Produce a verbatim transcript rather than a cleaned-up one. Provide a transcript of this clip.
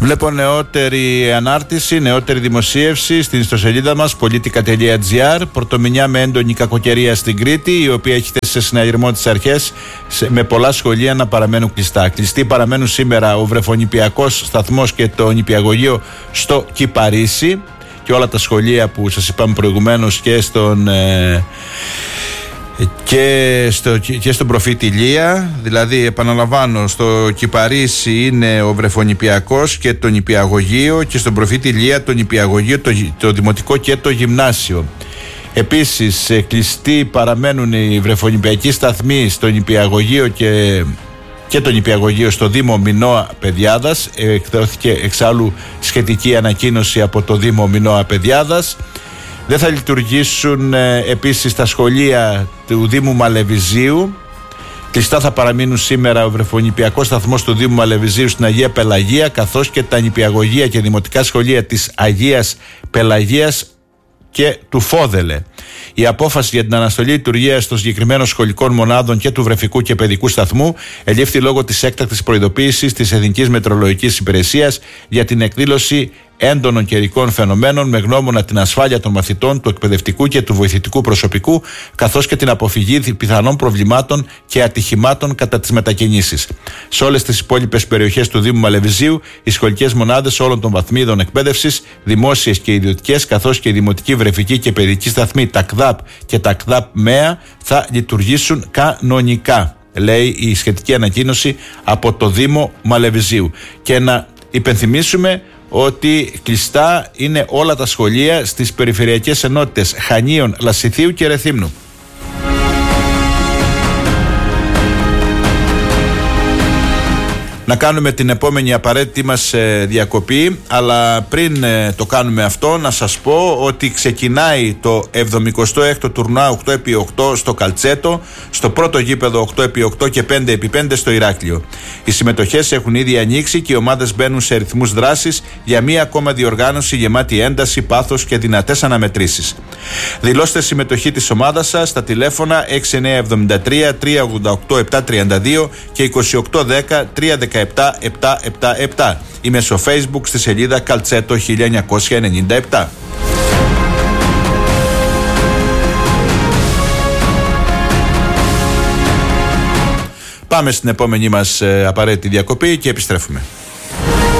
Βλέπω νεότερη ανάρτηση, νεότερη δημοσίευση στην ιστοσελίδα μας πολιτικά τελεία τζι άρ. Πρωτομηνιά με έντονη κακοκαιρία στην Κρήτη, η οποία έχει θέσει σε συναγερμό τις αρχές με πολλά σχολεία να παραμένουν κλειστά. Κλειστοί παραμένουν σήμερα ο βρεφονηπιακός σταθμός και το νηπιαγωγείο στο Κυπαρίσι και όλα τα σχολεία που σας είπαμε προηγουμένως και στον... Ε, Και, στο, και στον Προφήτη Ηλία. Δηλαδή, επαναλαμβάνω, στο Κυπαρίσι είναι ο βρεφονηπιακός και το νηπιαγωγείο, και στον Προφήτη Ηλία το νηπιαγωγείο, το, το δημοτικό και το γυμνάσιο. Επίσης, κλειστοί παραμένουν οι βρεφονηπιακοί σταθμοί στο νηπιαγωγείο και, και το νηπιαγωγείο στο Δήμο Μινώα Παιδιάδας. Εκδόθηκε εξάλλου σχετική ανακοίνωση από το Δήμο Μινώα Παιδιάδας. Δεν θα λειτουργήσουν ε, επίσης τα σχολεία του Δήμου Μαλεβιζίου. Κλειστά θα παραμείνουν σήμερα ο βρεφονηπιακός σταθμός του Δήμου Μαλεβιζίου στην Αγία Πελαγία, καθώς και τα νηπιαγωγεία και δημοτικά σχολεία της Αγίας Πελαγίας και του Φόδελε. Η απόφαση για την αναστολή λειτουργίας των συγκεκριμένων σχολικών μονάδων και του βρεφικού και παιδικού σταθμού ελήφθη λόγω της έκτακτης προειδοποίησης της Εθνικής Μετεωρολογικής Υπηρεσίας για την εκδήλωση έντονων καιρικών φαινομένων με γνώμονα την ασφάλεια των μαθητών, του εκπαιδευτικού και του βοηθητικού προσωπικού, καθώς και την αποφυγή πιθανών προβλημάτων και ατυχημάτων κατά τις μετακινήσεις. Σε όλες τις υπόλοιπες περιοχές του Δήμου Μαλεβιζίου, οι σχολικές μονάδες όλων των βαθμίδων εκπαίδευσης, δημόσιες και ιδιωτικές, καθώς και οι δημοτικοί βρεφικοί και παιδικοί σταθμοί, τα ΚΔΑΠ και τα ΚΔΑΠ ΜΕΑ, θα λειτουργήσουν κανονικά, λέει η σχετική ανακοίνωση από το Δήμο Μαλεβιζίου. Και να υπενθυμίσουμε ότι κλειστά είναι όλα τα σχολεία στις περιφερειακές ενότητες Χανίων, Λασιθίου και Ρεθύμνου. Να κάνουμε την επόμενη απαραίτητη μας ε, διακοπή, αλλά πριν ε, το κάνουμε αυτό να σας πω ότι ξεκινάει το εβδομηκοστό έκτο τουρνουά οκτώ επί οκτώ στο Καλτσέτο, στο πρώτο γήπεδο οκτώ επί οκτώ και πέντε επί πέντε στο Ηράκλειο. Οι συμμετοχές έχουν ήδη ανοίξει και οι ομάδες μπαίνουν σε ρυθμούς δράσης για μία ακόμα διοργάνωση γεμάτη ένταση, πάθος και δυνατές αναμετρήσεις. Δηλώστε συμμετοχή της ομάδας σας στα τηλέφωνα έξι εννιά εβδομήντα τρία τρία ογδόντα οκτώ επτακόσια τριάντα δύο και είκοσι οκτώ δέκα τρία δεκαεπτά επτακόσια εβδομήντα επτά ή μέσω Facebook στη σελίδα Καλτσέτο χίλια εννιακόσια ενενήντα επτά. Πάμε στην επόμενη μας ε, απαραίτητη διακοπή και επιστρέφουμε.